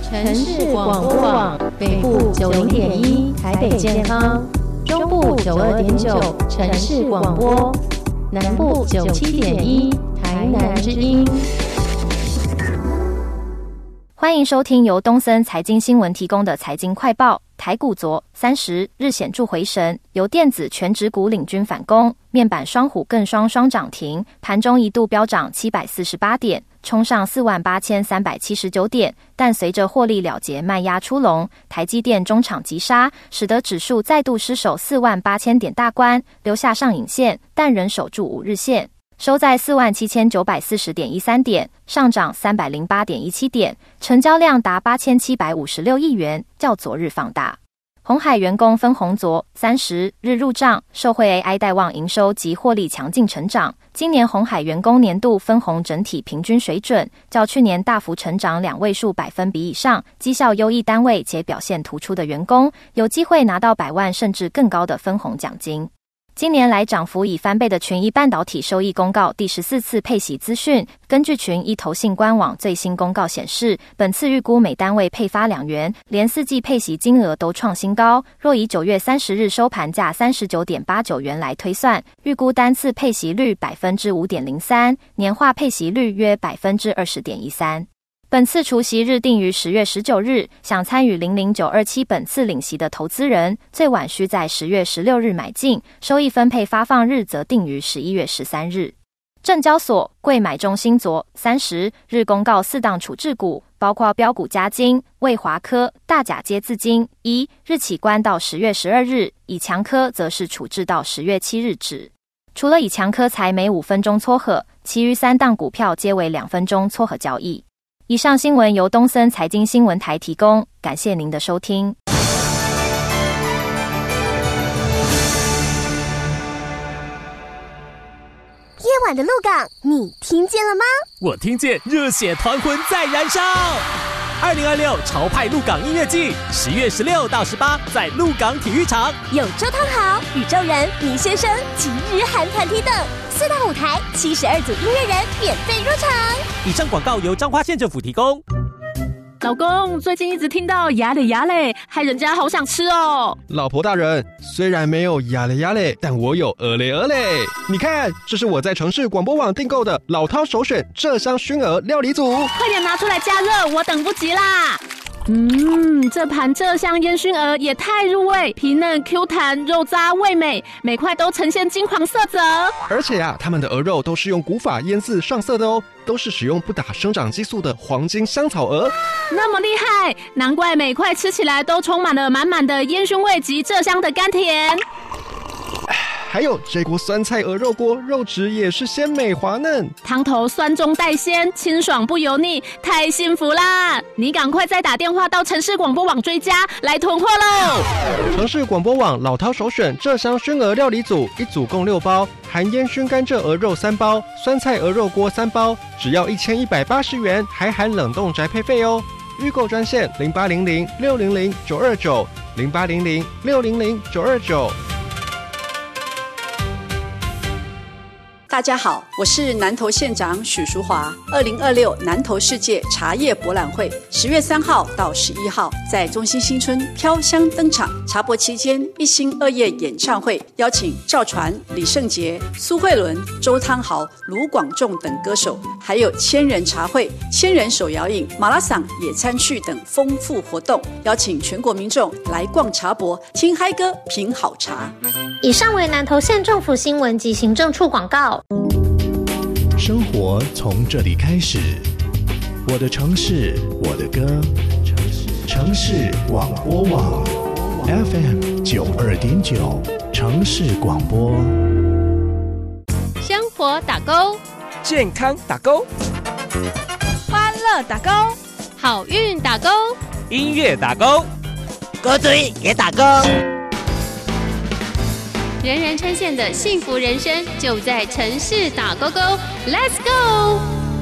城市广播网北部90.1台北健康，中部92.9城市广播，南部97.1台南之音。 欢迎收听由东森财经新闻提供的财经快报。台股昨30日显著回神，由电子全指股领军反攻，面板双虎更双涨停，盘中一度飙涨748点，冲上48379点，但随着获利了结卖压出笼，台积电中场急杀，使得指数再度失守48000点大关，留下上影线，但仍守住5日线。收在47940.13点，上涨308.17点，成交量达8756亿元，较昨日放大。鸿海员工分红昨30日入账，受惠 AI 带旺营收及获利强劲成长。今年鸿海员工年度分红整体平均水准，较去年大幅成长2位数百分比以上，绩效优异单位且表现突出的员工，有机会拿到100万甚至更高的分红奖金。近年来涨幅已翻倍的群益半导体收益公告第14次配息资讯，根据群益投信官网最新公告显示，本次预估每单位配发2元，连4季配息金额都创新高。若以9月30日收盘价39.89元来推算，预估单次配息率 5.03%， 年化配息率约 20.13%。本次除息日定于10月19日，想参与00927本次领息的投资人，最晚需在10月16日买进，收益分配发放日则定于11月13日。证交所柜买中心昨30日公告4档处置股，包括标股嘉金、卫华科、大甲街资金日起关到10月12日，以强科则是处置到10月7日止。除了以强科才每5分钟撮合，其余3档股票皆为2分钟撮合交易。以上新闻由东森财经新闻台提供，感谢您的收听。 夜晚的鹿港，你听见了吗？ 我听见热血团魂在燃烧。2026潮派鹿港音乐季，10月16到18在鹿港体育场， 有周汤豪、宇宙人、倪先生及日韩团体等4大舞台，72组音乐人免费入场。 以上广告由彰化县政府提供。 老公，最近一直听到鸭嘞鸭嘞，害人家好想吃哦。 老婆大人，虽然没有鸭嘞鸭嘞，但我有鹅嘞鹅嘞。你看，这是我在城市广播网订购的老饕首选鹧鸯熏鹅料理组， 快点拿出来加热，我等不及啦。这盘鹧鸯烟熏鹅也太入味，皮嫩 Q 弹，肉渣味美，每块都呈现金黄色泽。 而且他们的鹅肉都是用古法腌制上色的哦，都是使用不打生长激素的黄金香草鹅。 那么厉害，难怪每块吃起来都充满了满满的烟熏味及鹧鸯的甘甜。 还有这锅酸菜鹅肉锅，肉质也是鲜美滑嫩， 汤头酸中带鲜，清爽不油腻，太幸福啦！你赶快再打电话到城市广播网追加，来囤货喽！ 城市广播网老饕首选鹧鸯熏鹅料理组，一组共6包，含烟熏甘蔗鹅肉3包，酸菜鹅肉锅3包，只要1180元，还含冷冻宅配费哦。预购专线0800-600-929 0800-600-929。 大家好，我是南投县长许淑华。2026南投世界茶叶博览会10月3号到11号在中心新村飘香登场。茶博期间1星2夜演唱会，邀请赵传、李圣杰、苏慧伦、周汤豪、卢广仲等歌手，还有千人茶会、千人手摇饮、马拉桑野餐趣等丰富活动，邀请全国民众来逛茶博，听嗨歌，品好茶。 以上为南投县政府新闻及行政处广告。 生活从这里开始，我的城市，我的歌，城市广播网 FM 92.9，城市广播。 生活打勾， 健康打勾， 欢乐打勾， 好运打勾， 音乐打勾， 歌嘴也打勾。 人人称羡的幸福人生就在城市打勾勾 ，Let's go！